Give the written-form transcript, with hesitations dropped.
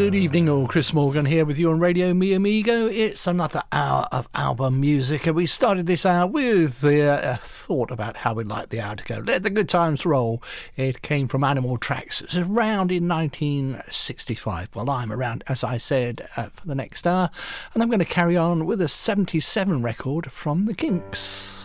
Good evening all, Chris Morgan here with you on Radio Mi Amigo. It's another hour of album music, and we started this hour with the thought about how we'd like the hour to go. Let the Good Times Roll. It came from Animal Tracks. It was around in 1965. Well, I'm around, as I said, for the next hour, and I'm going to carry on with a 77 record from the Kinks.